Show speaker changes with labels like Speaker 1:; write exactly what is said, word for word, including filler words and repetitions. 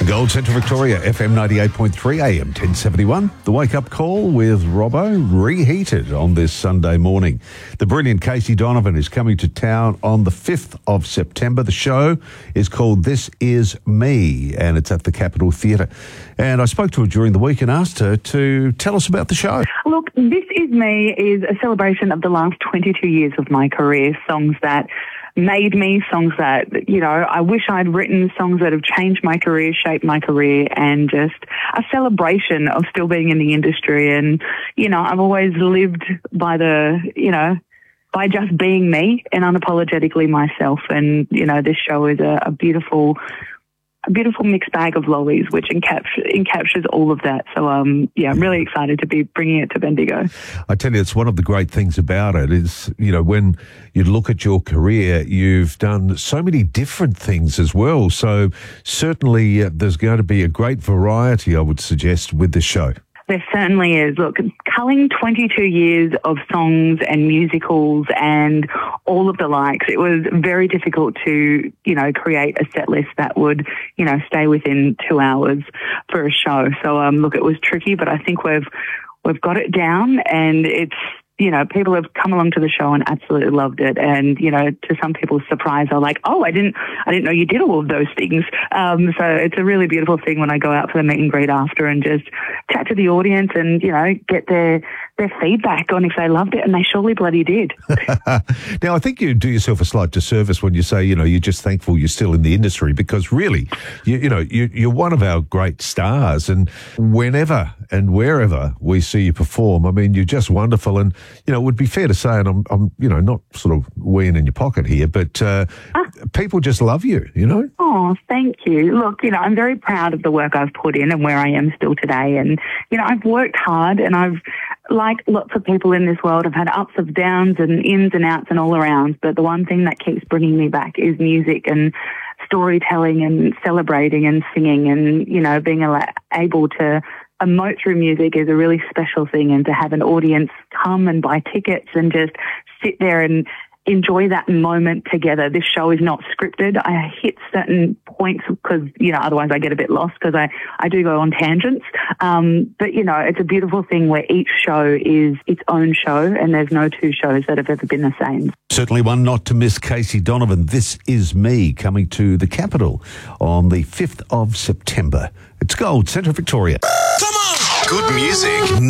Speaker 1: Gold Centre Victoria, F M ninety-eight point three, A M ten seventy-one. The wake-up call with Robbo, reheated on this Sunday morning. The brilliant Casey Donovan is coming to town on the fifth of September. The show is called This Is Me, and it's at the Capitol Theatre. And I spoke to her during the week and asked her to tell us about the show.
Speaker 2: Look, This Is Me is a celebration of the last twenty-two years of my career, songs that made me, songs that, you know, I wish I'd written, songs that have changed my career, shaped my career, and just a celebration of still being in the industry. And, you know, I've always lived by the, you know, by just being me and unapologetically myself. And, you know, this show is a, a beautiful... a beautiful mixed bag of lollies, which encaps- encaptures all of that. So, um, yeah, I'm really excited to be bringing it to Bendigo.
Speaker 1: I tell you, it's one of the great things about it is, you know, when you look at your career, you've done so many different things as well. So certainly uh, there's going to be a great variety, I would suggest, with the show.
Speaker 2: There certainly is. Look, culling twenty-two years of songs and musicals and all of the likes, it was very difficult to, you know, create a set list that would, you know, stay within two hours for a show. So, um, look, it was tricky, but I think we've, we've got it down, and it's, you know, people have come along to the show and absolutely loved it. And, you know, to some people's surprise, they're like, oh, I didn't, I didn't know you did all of those things. Um, so it's a really beautiful thing when I go out for the meet and greet after and just chat to the audience and, you know, get their, their feedback on if they loved it, and they surely bloody did.
Speaker 1: Now, I think you do yourself a slight disservice when you say, you know, you're just thankful you're still in the industry, because really, you, you know, you, you're one of our great stars, and whenever and wherever we see you perform, I mean, you're just wonderful. And, you know, it would be fair to say, and I'm, I'm you know, not sort of weeing in your pocket here, but uh, ah. people just love you, you know?
Speaker 2: Oh, thank you. Look, you know, I'm very proud of the work I've put in and where I am still today. And, you know, I've worked hard, and I've, like lots of people in this world, I've had ups and downs and ins and outs and all around. But the one thing that keeps bringing me back is music and storytelling and celebrating and singing, and, you know, being able to emote through music is a really special thing. And to have an audience come and buy tickets and just sit there and enjoy that moment together. This show is not scripted. I hit certain points because, you know, otherwise I get a bit lost because I, I do go on tangents. Um, but, you know, it's a beautiful thing where each show is its own show, and there's no two shows that have ever been the same.
Speaker 1: Certainly one not to miss, Casey Donovan. This Is Me, coming to the Capitol on the fifth of September. It's Gold Centre Victoria.
Speaker 3: Come on! Good music.